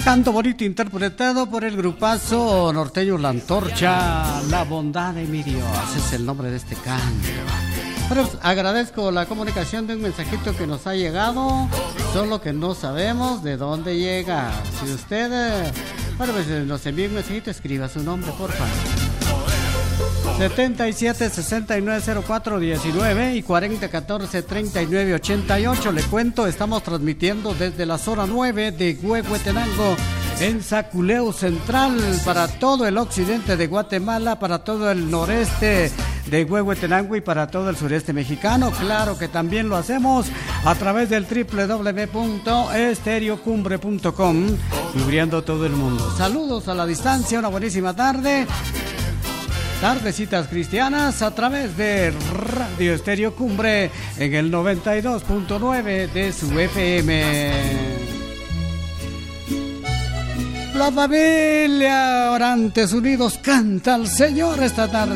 Canto bonito interpretado por el grupazo norteño La Antorcha, La Bondad de mi Dios, ese es el nombre de este canto. Bueno, agradezco la comunicación de un mensajito que nos ha llegado, solo que no sabemos de dónde llega. Si usted pues, nos envía un mensajito, escriba su nombre, por favor. 77 69 04 19 y 40 14 39 88. Le cuento, estamos transmitiendo desde la zona 9 de Huehuetenango, en Saculeo Central, para todo el occidente de Guatemala, para todo el noreste de Huehuetenango y para todo el sureste mexicano. Claro que también lo hacemos a través del www.estereocumbre.com, cubriendo todo el mundo. Saludos a la distancia, una buenísima tarde. Tardecitas cristianas a través de Radio Estéreo Cumbre en el 92.9 de su FM. La familia Orantes Unidos canta al Señor esta tarde.